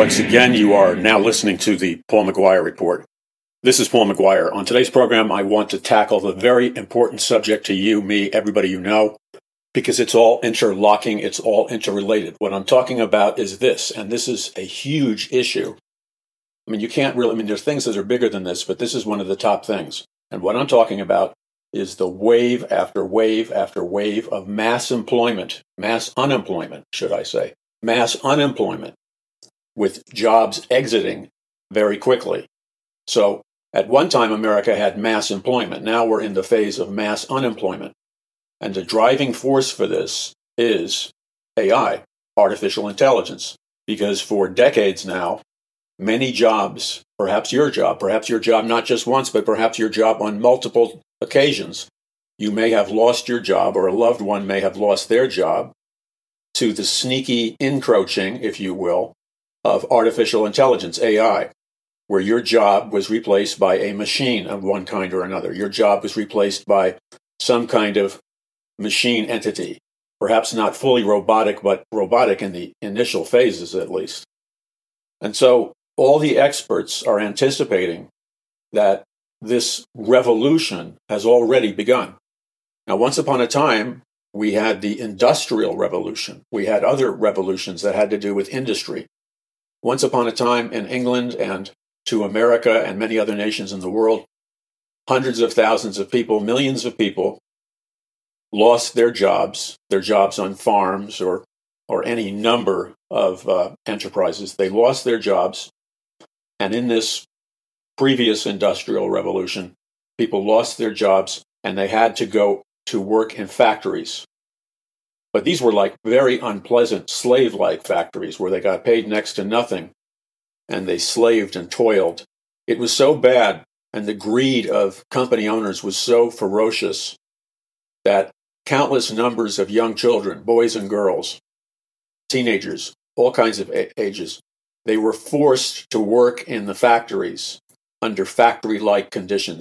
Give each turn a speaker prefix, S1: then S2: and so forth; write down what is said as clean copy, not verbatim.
S1: Once again, you are now listening to the Paul McGuire Report. This is Paul McGuire. On today's program, I want to tackle the very important subject to you, me, everybody you know, because it's all interlocking, it's all interrelated. What I'm talking about is this, and this is a huge issue. You can't really, there's things that are bigger than this, but this is one of the top things. And what I'm talking about is the wave after wave after wave of mass unemployment, with jobs exiting very quickly. So at one time, America had mass employment. Now we're in the phase of mass unemployment. And the driving force for this is AI, artificial intelligence, because for decades now, many jobs, perhaps your job not just once, but perhaps your job on multiple occasions, you may have lost your job or a loved one may have lost their job to the sneaky encroaching, if you will, of artificial intelligence, AI, where your job was replaced by a machine of one kind or another. Your job was replaced by some kind of machine entity, perhaps not fully robotic, but robotic in the initial phases at least. And so all the experts are anticipating that this revolution has already begun. Now, once upon a time, we had the Industrial Revolution. We had other revolutions that had to do with industry. Once upon a time in England and to America and many other nations in the world, hundreds of thousands of people, millions of people lost their jobs on farms or any number of enterprises. They lost their jobs. And in this previous Industrial Revolution, people lost their jobs and they had to go to work in factories. But these were like very unpleasant slave-like factories where they got paid next to nothing and they slaved and toiled. It was so bad and the greed of company owners was so ferocious that countless numbers of young children, boys and girls, teenagers, all kinds of ages, they were forced to work in the factories under factory-like conditions.